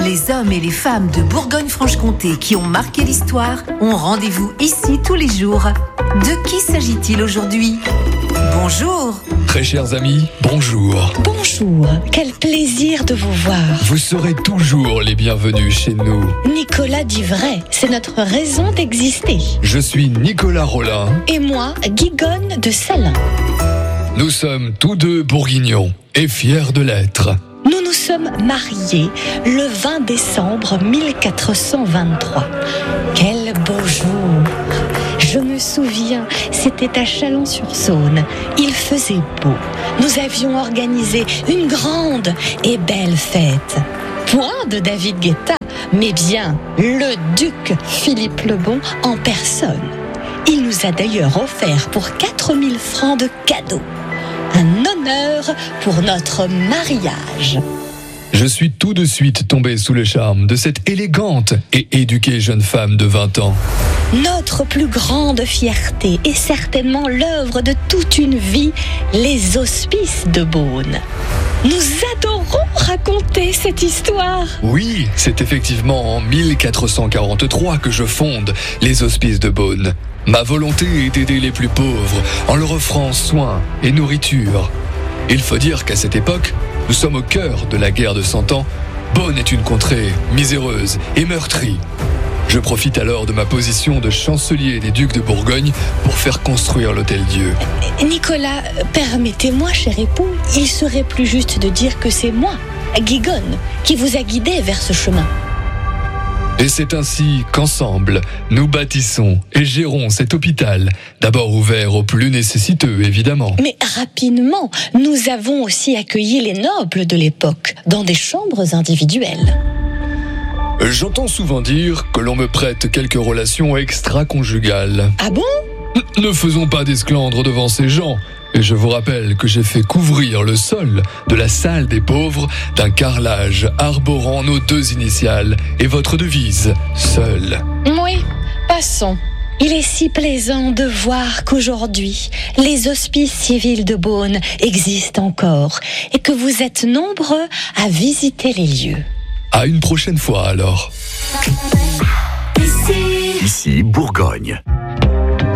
Les hommes et les femmes de Bourgogne-Franche-Comté qui ont marqué l'histoire ont rendez-vous ici tous les jours. De qui s'agit-il aujourd'hui ? Bonjour. Très chers amis, bonjour. Bonjour, quel plaisir de vous voir. Vous serez toujours les bienvenus chez nous. Nicolas dit vrai, c'est notre raison d'exister. Je suis Nicolas Rollin. Et moi, Guigonne de Salins. Nous sommes tous deux bourguignons et fiers de l'être. Nous nous sommes mariés le 20 décembre 1423. Quel beau jour! Je me souviens, c'était à Chalon-sur-Saône. Il faisait beau. Nous avions organisé une grande et belle fête. Point de David Guetta, mais bien le duc Philippe le Bon en personne. Il nous a d'ailleurs offert pour 4000 francs de cadeaux. Un honneur pour notre mariage. Je suis tout de suite tombé sous le charme de cette élégante et éduquée jeune femme de 20 ans. Notre plus grande fierté est certainement l'œuvre de toute une vie, les Hospices de Beaune. Nous adorons raconter cette histoire. Oui, c'est effectivement en 1443 que je fonde les Hospices de Beaune. Ma volonté est d'aider les plus pauvres en leur offrant soins et nourriture. Il faut dire qu'à cette époque, nous sommes au cœur de la guerre de 100 ans. Beaune est une contrée miséreuse et meurtrie. Je profite alors de ma position de chancelier des ducs de Bourgogne pour faire construire l'Hôtel-Dieu. Nicolas, permettez-moi, cher époux, il serait plus juste de dire que c'est moi, Guigonne, qui vous a guidé vers ce chemin. Et c'est ainsi qu'ensemble, nous bâtissons et gérons cet hôpital, d'abord ouvert aux plus nécessiteux, évidemment. Mais rapidement, nous avons aussi accueilli les nobles de l'époque, dans des chambres individuelles. J'entends souvent dire que l'on me prête quelques relations extra-conjugales. Ah bon ? Ne faisons pas d'esclandre devant ces gens. Et je vous rappelle que j'ai fait couvrir le sol de la salle des pauvres d'un carrelage arborant nos 2 initiales et votre devise, seul. Oui, passons. Il est si plaisant de voir qu'aujourd'hui, les hospices civils de Beaune existent encore et que vous êtes nombreux à visiter les lieux. À une prochaine fois alors. Ici Bourgogne.